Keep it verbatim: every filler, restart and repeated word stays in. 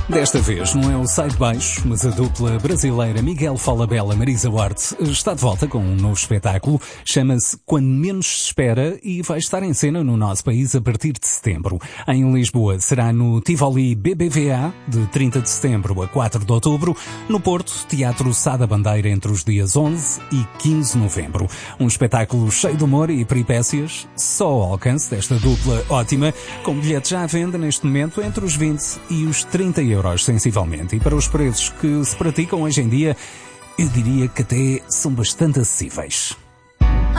Desta vez não é o Sai de Baixo, mas a dupla brasileira Miguel Falabella Marisa Hort está de volta com um novo espetáculo. Chama-se Quando Menos Se Espera e vai estar em cena no nosso país a partir de setembro. Em Lisboa será no Tivoli B B V A, de trinta de setembro a quatro de outubro. No Porto, Teatro Sá da Bandeira entre os dias onze e quinze de novembro. Um espetáculo cheio de humor e peripécias, só ao alcance desta dupla ótima, com bilhetes já à venda neste momento entre os vinte e os trinta euros sensivelmente. E para os preços que se praticam hoje em dia, eu diria que até são bastante acessíveis.